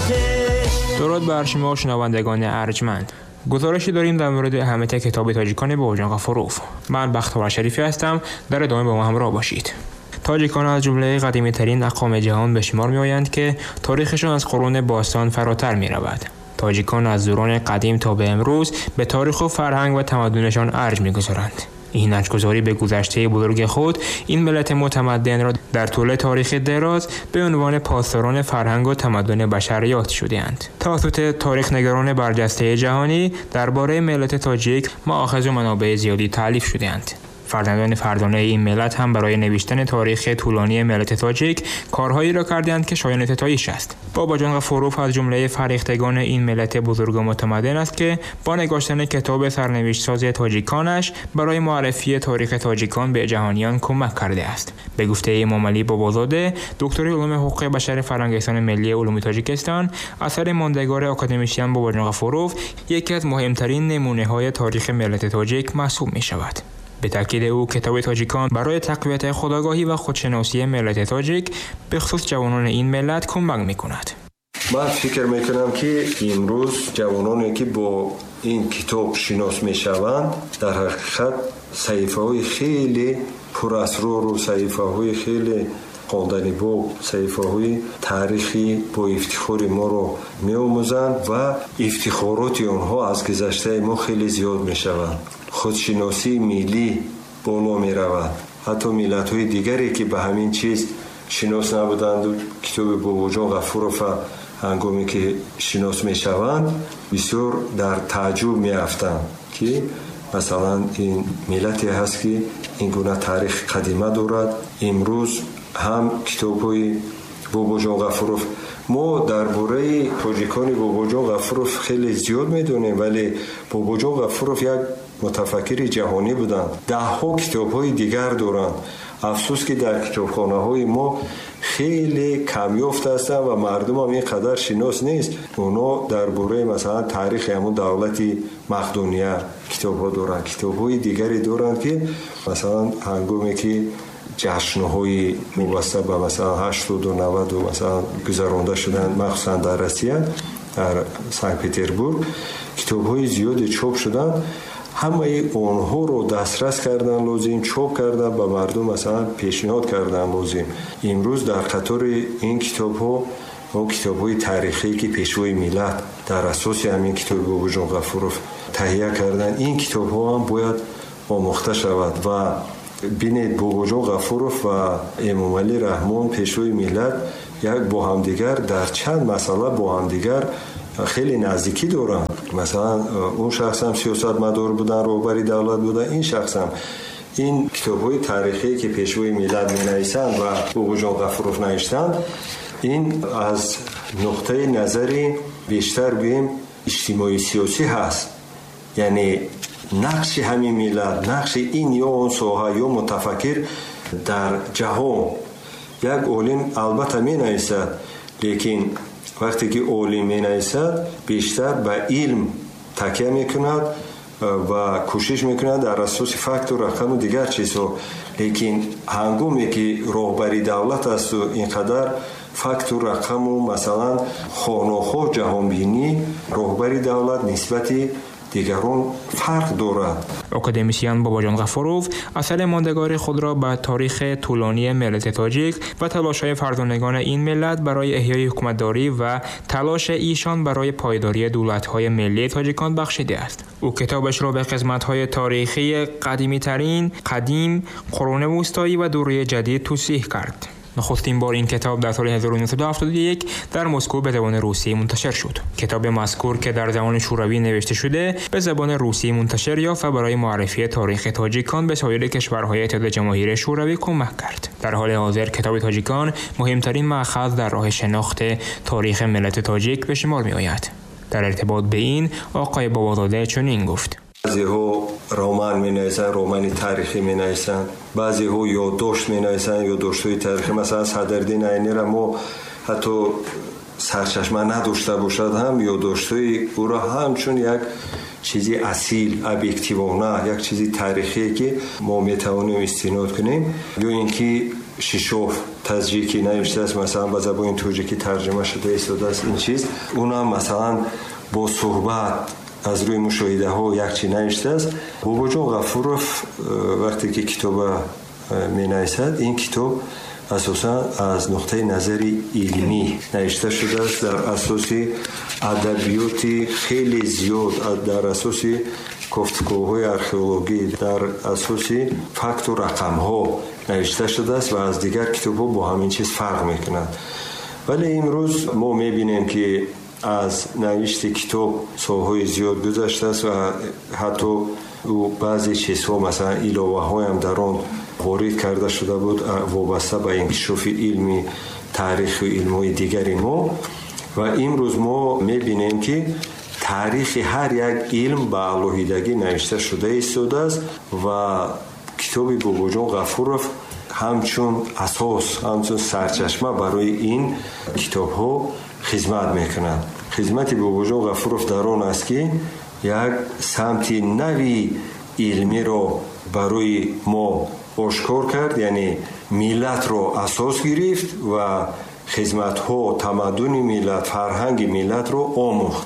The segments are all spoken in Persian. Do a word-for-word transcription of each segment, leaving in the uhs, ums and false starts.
درود بر شما شنوندگان ارجمند. گزارشی داریم در مورد اهمیت کتاب تاجیکان باباجان غفوروف. من بختیار شریفی هستم. در ادامه با ما همراه باشید. تاجیکان از جمله قدیمی ترین اقوام جهان به شمار می آیند که تاریخشان از قرون باستان فراتر می رود. تاجیکان از دوران قدیم تا به امروز به تاریخ و فرهنگ و تمدنشان ارج می گذارند. این ارج‌گذاری به گذشته بزرگ خود این ملت متمدن را در طول تاریخ دراز به عنوان پاسداران فرهنگ و تمدن بشر یاد شده‌اند. توسط تاریخ نگاران برجسته جهانی درباره ملت تاجیک مآخذ و منابع زیادی تألیف شده‌اند. فرزندان فردانه این ملت هم برای نوشتن تاریخ طولانی ملت تاجیک کارهایی را کردند که شایان ستایش است. باباجان غفوروف از جمله فرهیختگان این ملت بزرگ و متمدن است که با نگاشتن کتاب سرنوشت ساز تاجیکانش برای معرفی تاریخ تاجیکان به جهانیان کمک کرده است. به گفته امام علی بابازاده، دکتر علوم حقوق بشر فرنگستان ملی علوم تاجیکستان، اثر ماندگار آکادمیسین باباجان غفوروف یکی از مهمترین نمونه‌های تاریخ ملت تاجیک محسوب می‌شود. به تاکید او کتاب تاجیکان برای تقویت خودآگاهی و خودشناسی ملت تاجیک به خصوص جوانان این ملت کمک می‌کند. من فکر می‌کنم که امروز جوانانی که با این کتاب شناس می‌شوند در حقیقت صحیفه‌های خیلی پراسرار و صحیفه‌های خیلی خواندنی با صحیفه‌های تاریخی با افتخار ما رو می‌آموزند و افتخارات آنها از گذشته ما خیلی زیاد می‌شوند. خودشناسی ملی بالا می رود. حتی ملت های دیگری که به همین چیز شناس نبودند و کتاب باباجان غفوروف هنگامی که شناس می شوند بسیار در تعجب می افتند که مثلا این ملتی هست که این گونه تاریخ قدیمه دارد. امروز هم کتاب های باباجان غفوروف ما درباره تاجیکان باباجان غفوروف خیلی زیاد میدونیم، ولی باباجان غفوروف یک متفکر جهانی بودند. ده ها کتاب های دیگر دارند. افسوس که در کتابخانه های ما خیلی کم یافت هستند و مردم هم اینقدر شناس نیست. اونا درباره مثلا تاریخ همون دولت مقدونیه کتاب ها دارند. کتاب های دیگری دارند که مثلا هنگامی که جشن‌های موسط به مثلا هشتاد و نود و مثلا گذرانده شدن، مخصوصا در روسیه در سن پترزبورگ کتاب‌های زیادی چاپ شدند. همه اونها رو دسترس کردن لازم، چاپ کردن به مردم مثلا پیشنهاد کردن لازم. امروز در قطار این کتاب‌ها و کتاب‌های تاریخی که پیشوای ملت در اساس همین کتاب باباجان غفوروف تهیه کردن، این کتاب‌ها هم باید آموخته شود و بینید باباجان غفوروف و امام علی رحمان پیشوای ملت یک با همدیگر در چند مسئله با همدیگر خیلی نزدیکی دارن. مثلا اون شخص هم سیاست مدار بودن، رهبری دولت بودن، این شخص هم این کتاب‌های تاریخی که پیشوای ملت می‌نویسند و باباجان غفوروف نوشتند، این از نقطه نظری بیشتر بیم اجتماعی سیاسی هست. یعنی نقش همین ملت، نقش این یا اون ساحه یا متفکر در جهان. یک عالم البته می نویسد، لیکن وقتی که عالم می نویسد بیشتر به علم تکیه می کند و کوشش می کند در اساس فکت و رقم و دیگر چیزها. لیکن هنگامی که رهبری دولت است و اینقدر فکت و رقم و مثلا خانه‌ها جهان بینی، رهبری دولت نسبتی دیگران فرق دارد. آکادمیسین باباجان غفوروف اثر ماندگار خود را به تاریخ طولانی ملت تاجیک و تلاش‌های فرزانگان این ملت برای احیای حکومتداری و تلاش ایشان برای پایداری دولت‌های ملی تاجیکان بخشیده است. او کتابش را به قسمت‌های تاریخی قدیمی ترین، قدیم، قرون وسطایی و دوره جدید توصیح کرد. نخستین بار این کتاب در سال هزار و نهصد و هفتاد و یک در مسکو به زبان روسی منتشر شد. کتاب مذکور که در زبان شوروی نوشته شده به زبان روسی منتشر یافت و برای معرفی تاریخ تاجیکان به سایر کشورهای اتحاد جماهیر شوروی کمک کرد. در حال حاضر کتاب تاجیکان مهمترین مأخذ در راه شناخت تاریخ ملت تاجیک به شمار می آید. در ارتباط به این آقای بابازاده چنین گفت: بعضی ها رمان می نویسن، رمان تاریخی می نویسن، بعضی ها یادداشت می نویسن، یادداشت‌های تاریخی. مثلا صدرالدین عینی را ما حتی سرچشمه نداشته باشد هم یادداشت‌های او را همچون یک چیزی اصیل، ابجکتیوانه، یک چیزی تاریخی که ما می توانیم استناد کنیم. یا اینکه شیشوف تاجیکی نوشته است، مثلا به زبان تاجیکی ترجمه شده ایستاده است این چیز. اونم مثلا با صحبت از روی مشاهده ها یک چی نوشته است. بابا جان غفورов وقتی که کتاب می نویسد، این کتاب اساسا از نقطه نظری علمی نوشته شده است، در اساس ادبیاتی خیلی زیاد، در اساس گفتگوهای ارخئولوژی، در اساس فکت و رقم ها نوشته شده است و از دیگر کتاب ها با همین چیز فرق میکند. ولی امروز ما میبینیم که از نوشت کتاب سالهای زیاد گذشته است و حتی بعضی چیزها مثلا علاوه های هم در آن وارد کرده شده بود وابسته به انکشاف علمی، تاریخ و علم‌های دیگری ما. و امروز ما میبینیم که تاریخ هر یک علم به علاهیدگی نوشته شده ایستاده است و کتاب بابا جان غفورov همچون اساس، همچون سرچشمه برای این کتاب ها خدمت میکند. خدمت بابا جان غفورov در آن است که یک سمت نوی علمی را برای ما آشکار کرد، یعنی ملت را اساس گرفت و خدمت ها تمدن ملت، فرهنگ ملت را آموخت.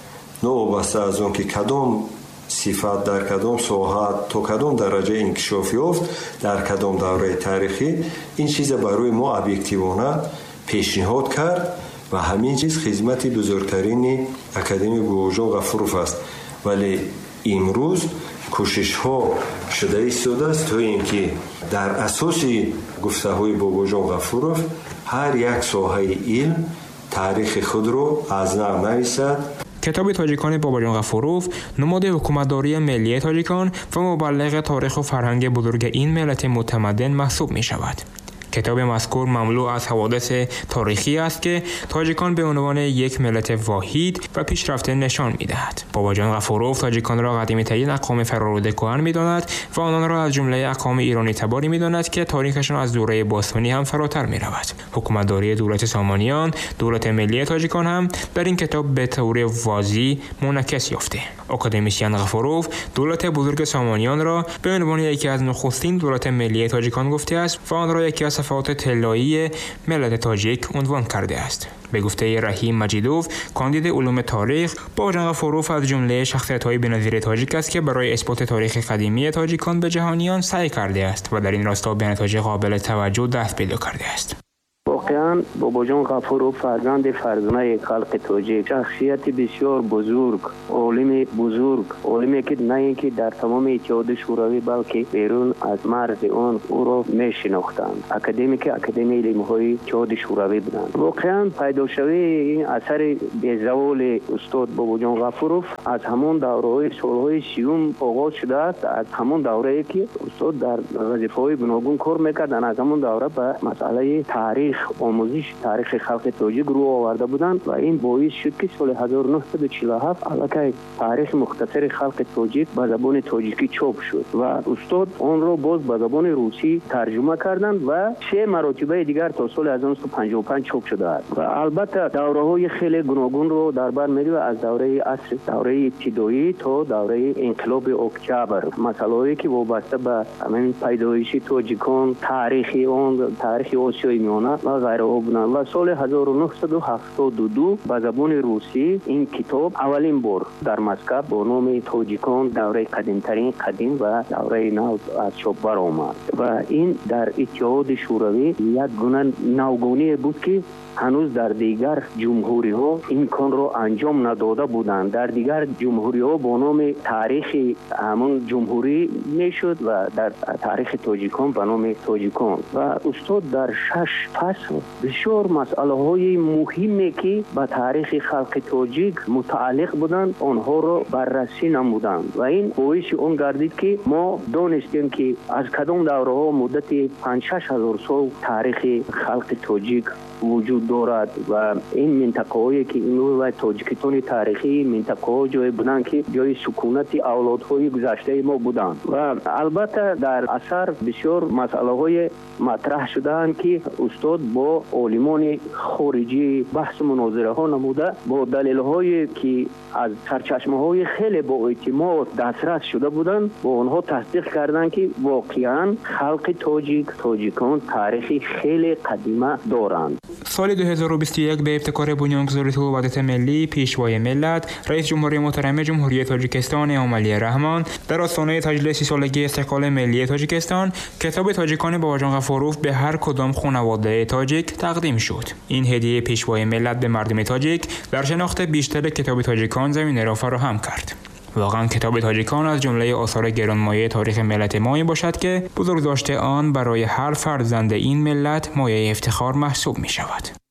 نوابسته از اون که کدام صفت در کدام ساحه تا کدام درجه انکشاف یافت در کدام دوره تاریخی، این چیز برای ما ابجکتیوانه پیشنهاد کرد و همین چیز خدمت بزرگترین اکادمی بابا جان غفورov است. ولی امروز کوشش ها شده ایستاده است تا اینکه در اساس گفته های بابا جان غفورov هر یک ساحه علم تاریخ خود رو از نو نویسد. کتاب تاجیکان بابا جان غفورov نماد حکومتداری ملی تاجیکان و مبلغ تاریخ و فرهنگ بزرگ این ملت متمدن محسوب می شود. کتاب مذکور مملو از حوادث تاریخی است که تاجیکان به عنوان یک ملت واحد و پیشرفته نشان می‌دهد. بابا جان غفورov تاجیکان را قدیمی‌ترین اقوام فرارود کهن می‌داند و آنان را از جمله اقوام ایرانی تباری می‌داند که تاریخشان از دوره باستانی هم فراتر می‌رود. حکومتداری دولت سامانیان، دولت ملی تاجیکان هم در این کتاب به طور واضح منعکس یافته. اکادمیسین غفورov دولت بزرگ سامانیان را به عنوان یکی از نخستین دولت ملی تاجیکان گفته است و آن را یکی از صفات طلایی ملت تاجیک عنوان کرده است. به گفته رحیم مجیدوف، کاندید علوم تاریخ، بابا جان غفورov از جمله شخصیت‌های بی‌نظیر تاجیک است که برای اثبات تاریخ قدیمی تاجیکان به جهانیان سعی کرده است و در این راستا به نتایج قابل توجه دست پیدا کرده است. واقعا بابا جان غفورov فرزند فرزانه خلق تاجیک، شخصیت بسیار بزرگ، عالم بزرگ، عالمی که نه اینکه در تمام اتحاد شوروی بلکه بیرون از مرز آن او را میشناختند. اکادمیک اکادمی علم‌های اتحاد شوروی بودند. واقعا پیدا شوی این اثر بی‌زوال استاد بابا جان غفورov از همون دوره‌های سال‌های سیوم آغاز شده است، از همون دوره‌ای که استاد در وظیفه‌های گوناگون کار می‌کردند. از همون دوره به مسئله تاریخ، آموزش تاریخ خلق تاجیک رو آورده بودند و این باعث شد که سال هزار و نهصد و چهل و هفت البته تاریخ مختصر خلق تاجیک به زبان تاجیکی چاپ شد و استاد آن را باز به زبان روسی ترجمه کردند و سه مرتبه دیگر تا سال هزار و نهصد و پنجاه و پنج چاپ شده است. و البته دوره‌های خیلی گوناگون رو در بر می‌گیرد، از دوره عصر دوره ابتدایی تا دوره انقلاب اکتبر، مسائلی که وابسته به همین پیدایش تاجیکان، تاریخ آن، تاریخ آسیای میانه و غیره بودند. و سال هزار و نهصد و هفتاد و دو به زبان روسی این کتاب اولین بار در مسکو با نام تاجیکان دوره قدیمترین قدیم و دوره نو از چاپ برآمد و این در اتحاد شوروی یک گونه نوگانی بود که هنوز در دیگر جمهوری ها این کار را انجام نداده بودند. در دیگر جمهوری ها با نام تاریخ همون جمهوری میشد و در تاریخ تاجیکان به نام تاجیکان. و استاد در شش فصل بسیار مسئله های مهمی که به تاریخ خلق تاجیک متعلق بودند آنها را بررسی نمودند و این باعث اون گردید که ما دانستیم که از کدام دوره ها مدت پنج شش هزار سال تاریخ خلق تاجیک وجود وجود دارد و این منطقه هایی که اینو و تاجیکستان تاریخی منطقه ها جای بودن که جای سکونت اولادهای گذشته ما بودند و البته در اثر بسیار مسئله های مطرح شدند که استاد با عالمان خارجی بحث مناظره ها نموده با دلیل هایی که از سرچشمه های خیلی با اعتماد دسترس شده بودند با آنها تصدیق کردند که واقعا خلق تاجیک تاجیکان تاریخی خیلی قدیمه دارند. سال دو هزار و بیست و یک به ابتکار بنیانگذاری وحدت ملی پیشوای ملت رئیس جمهوری محترم جمهوری تاجیکستان امالی رحمان در آستانه تجلیل سی سالگی استقلال ملی تاجیکستان کتاب تاجیکان باجان غفوروف به هر کدام خانواده تاجیک تقدیم شد. این هدیه پیشوای ملت به مردم تاجیک در شناخت بیشتر کتاب تاجیکان زمینه را فراهم کرد. واقعا کتاب تاجیکان از جمله آثار گرانمایه تاریخ ملت ما باشد که بزرگداشت آن برای هر فرزند این ملت مایه افتخار محسوب می شود.